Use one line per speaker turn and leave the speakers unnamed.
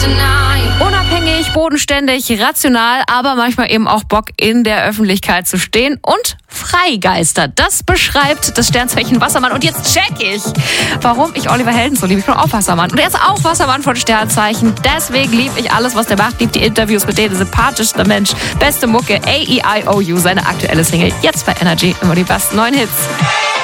Unabhängig, bodenständig, rational, aber manchmal eben auch Bock in der Öffentlichkeit zu stehen und Freigeistert. Das beschreibt das Sternzeichen Wassermann. Und jetzt check ich, warum ich Oliver Helden so liebe. Ich bin auch Wassermann. Und er ist auch Wassermann von Sternzeichen. Deswegen liebe ich alles, was der macht. Liebt die Interviews mit denen. Sympathischster Mensch. Beste Mucke. AEIOU. Seine aktuelle Single. Jetzt bei Energy. Immer die besten neuen Hits.